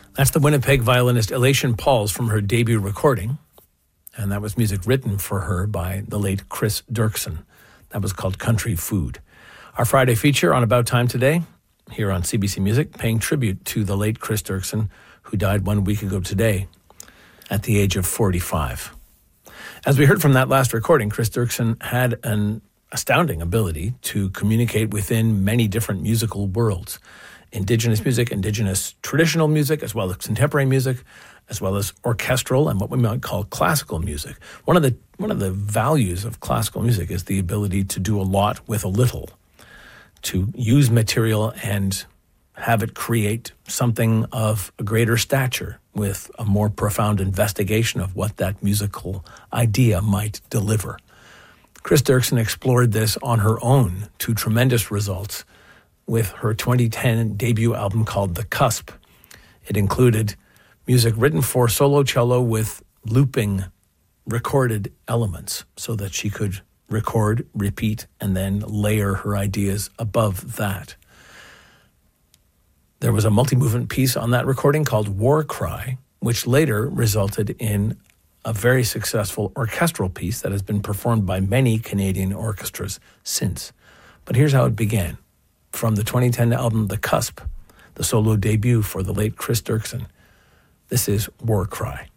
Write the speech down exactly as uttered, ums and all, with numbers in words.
That's the Winnipeg violinist Elation Pauls from her debut recording. And that was music written for her by the late Chris Dirksen. That was called Country Food. Our Friday feature on About Time Today, here on C B C Music, paying tribute to the late Chris Dirksen, who died one week ago today at the age of forty-five. As we heard from that last recording, Chris Dirksen had an astounding ability to communicate within many different musical worlds. Indigenous music, indigenous traditional music, as well as contemporary music, as well as orchestral and what we might call classical music. One of the one of the values of classical music is the ability to do a lot with a little, to use material and have it create something of a greater stature with a more profound investigation of what that musical idea might deliver. Chris Dirksen explored this on her own to tremendous results with her twenty ten debut album called The Cusp. It included music written for solo cello with looping recorded elements so that she could record, repeat, and then layer her ideas above that. There was a multi-movement piece on that recording called War Cry, which later resulted in a very successful orchestral piece that has been performed by many Canadian orchestras since. But here's how it began. From the twenty ten album The Cusp, the solo debut for the late Chris Dirksen, this is War Cry.